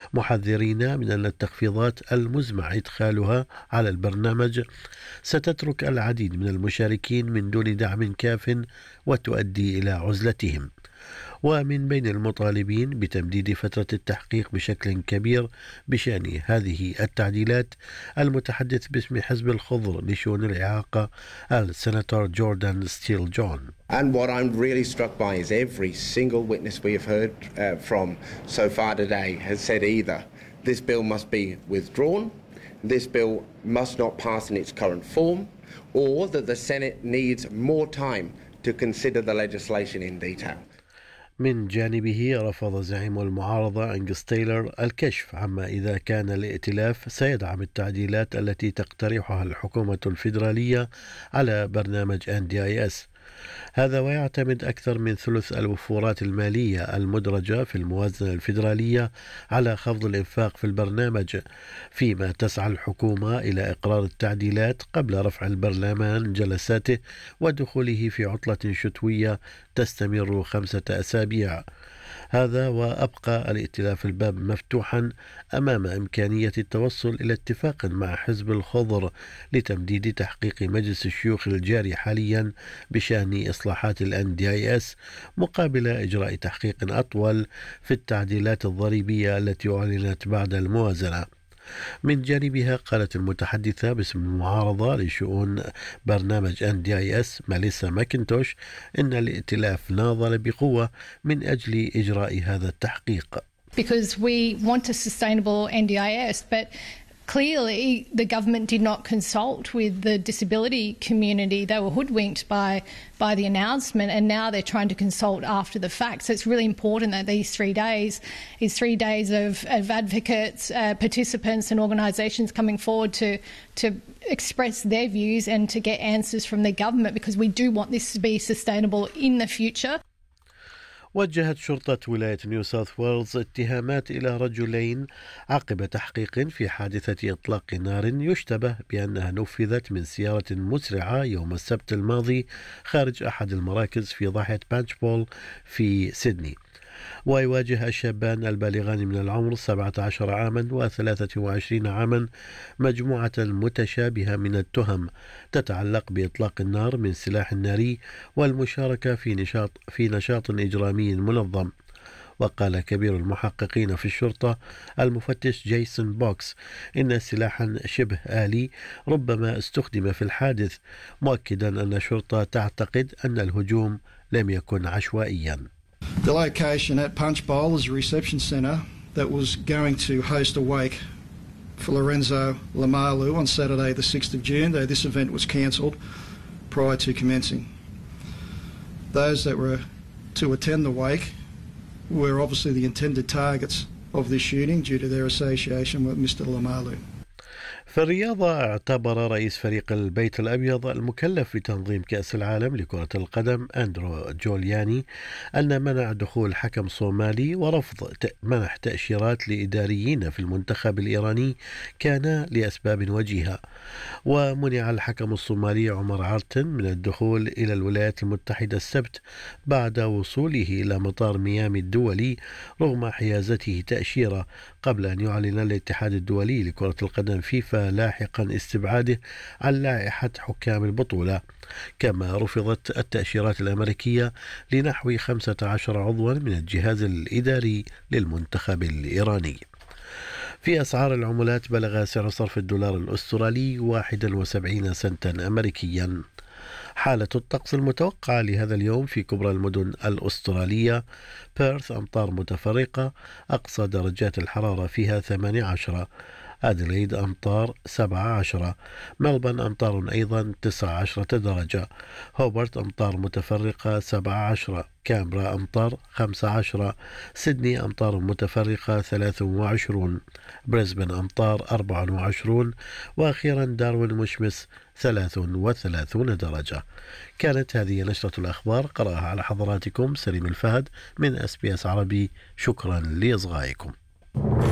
محذرين من أن التخفيضات المزمع إدخالها على البرنامج ستترك العديد من المشاركين من دون دعم كاف وتؤدي إلى عزلتهم. ومن بين المطالبين بتمديد فترة التحقيق بشكل كبير بشأن هذه التعديلات المتحدث باسم حزب الخضر لشؤون الإعاقة السناتور جوردان ستيل جون. And what I'm really struck by is every single witness we have heard from so far today has said either this bill must be withdrawn, this bill must not pass in its current form, or that the Senate needs more time to consider the legislation in detail. من جانبه رفض زعيم المعارضة أنجس تايلر الكشف عما إذا كان الائتلاف سيدعم التعديلات التي تقترحها الحكومة الفيدرالية على برنامج NDIS. هذا ويعتمد أكثر من ثلث الوفورات المالية المدرجة في الموازنة الفيدرالية على خفض الإنفاق في البرنامج، فيما تسعى الحكومة إلى إقرار التعديلات قبل رفع البرلمان جلساته ودخوله في عطلة شتوية تستمر 5 أسابيع. هذا وأبقى الائتلاف الباب مفتوحا أمام إمكانية التوصل إلى اتفاق مع حزب الخضر لتمديد تحقيق مجلس الشيوخ الجاري حاليا بشأن إصلاحات NDIS مقابل إجراء تحقيق أطول في التعديلات الضريبية التي أعلنت بعد الموازنة. من جانبها قالت المتحدثة باسم المعارضة لشؤون برنامج NDIS ماليسا ماكنتوش إن الائتلاف ناضل بقوة من أجل إجراء هذا التحقيق. Because we want a sustainable NDIS, but clearly the government did not consult with the disability community. They were hoodwinked by the announcement, and now they're trying to consult after the fact. So it's really important that these 3 days is 3 days of advocates, participants and organisations coming forward to express their views and to get answers from the government, because we do want this to be sustainable in the future. وجهت شرطة ولاية نيو ساوث ويلز اتهامات إلى رجلين عقب تحقيق في حادثة إطلاق نار يشتبه بأنها نفذت من سيارة مسرعة يوم السبت الماضي خارج أحد المراكز في ضاحية بانشبول في سيدني. ويواجه الشابان البالغان من العمر 17 عاما و23 عاما مجموعة متشابهة من التهم تتعلق بإطلاق النار من سلاح ناري والمشاركة في نشاط إجرامي منظم. وقال كبير المحققين في الشرطة المفتش جيسون بوكس إن سلاحا شبه آلي ربما استخدم في الحادث، مؤكدا أن الشرطة تعتقد أن الهجوم لم يكن عشوائيا. The location at Punchbowl is a reception centre that was going to host a wake for Lorenzo Lamalu on Saturday the 6th of June, though this event was cancelled prior to commencing. Those that were to attend the wake were obviously the intended targets of this shooting due to their association with Mr. Lamalu. في الرياضة، اعتبر رئيس فريق البيت الأبيض المكلف بتنظيم كأس العالم لكرة القدم أندرو جولياني أن منع دخول حكم صومالي ورفض منح تأشيرات لإداريين في المنتخب الإيراني كان لأسباب وجيهة. ومنع الحكم الصومالي عمر عرتن من الدخول إلى الولايات المتحدة السبت بعد وصوله إلى مطار ميامي الدولي رغم حيازته تأشيرة، قبل أن يعلن الاتحاد الدولي لكرة القدم فيفا لاحقا استبعاده عن لائحة حكام البطولة. كما رفضت التأشيرات الأمريكية لنحو 15 عضوا من الجهاز الإداري للمنتخب الإيراني. في أسعار العملات، بلغ سعر صرف الدولار الأسترالي 71 سنتا أمريكيا. حالة الطقس المتوقعة لهذا اليوم في كبرى المدن الأسترالية: بيرث أمطار متفرقة، أقصى درجات الحرارة فيها 18، أديلايد أمطار 17، ملبن أمطار أيضا 19 درجة، هوبرت أمطار متفرقة 17، كامبرا أمطار 15، سيدني أمطار متفرقة 23، بريسبن أمطار 24، وأخيرا داروين مشمس 33 درجة. كانت هذه نشرة الأخبار، قرأها على حضراتكم سليم الفهد من SBS عربي. شكرا لإصغائكم.